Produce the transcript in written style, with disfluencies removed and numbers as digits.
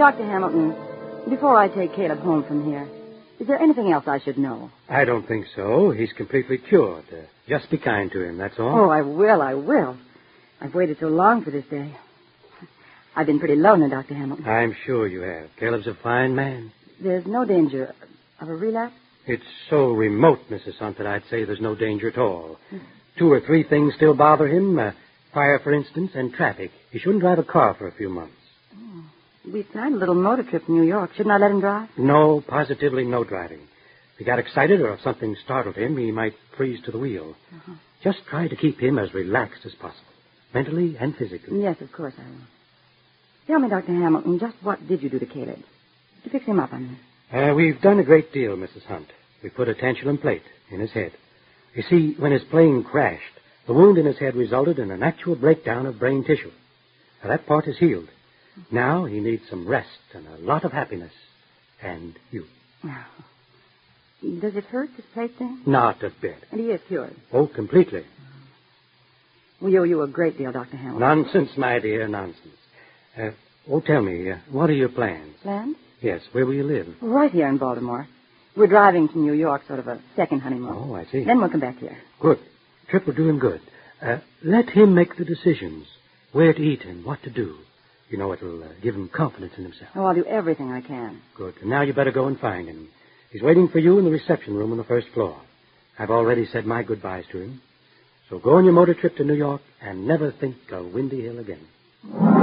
Dr. Hamilton, before I take Caleb home from here, is there anything else I should know? I don't think so. He's completely cured. Just be kind to him, that's all. Oh, I will. I've waited so long for this day. I've been pretty lonely, Dr. Hamilton. I'm sure you have. Caleb's a fine man. There's no danger of a relapse? It's so remote, Mrs. Hunt, that I'd say there's no danger at all. 2 or 3 things still bother him. Fire, for instance, and traffic. He shouldn't drive a car for a few months. Oh. We planned a little motor trip to New York. Shouldn't I let him drive? No, positively no driving. If he got excited or if something startled him, he might freeze to the wheel. Uh-huh. Just try to keep him as relaxed as possible, mentally and physically. Yes, of course I will. Tell me, Dr. Hamilton, just what did you do to Caleb? To fix him up, I mean. We've done a great deal, Mrs. Hunt. We put a tantalum plate in his head. You see, when his plane crashed, the wound in his head resulted in an actual breakdown of brain tissue. Now, that part is healed. Now he needs some rest and a lot of happiness. And you. Now, does it hurt, this plate thing? Not a bit. And he is cured? Oh, completely. We owe you a great deal, Dr. Hamilton. Nonsense, my dear, nonsense. Tell me, what are your plans? Plans? Yes, where will you live? Right here in Baltimore. We're driving to New York, sort of a second honeymoon. Oh, I see. Then we'll come back here. Good. Trip will do him good. Let him make the decisions, where to eat and what to do. You know, it'll give him confidence in himself. Oh, I'll do everything I can. Good. And now you better go and find him. He's waiting for you in the reception room on the first floor. I've already said my goodbyes to him. So go on your motor trip to New York and never think of Windy Hill again.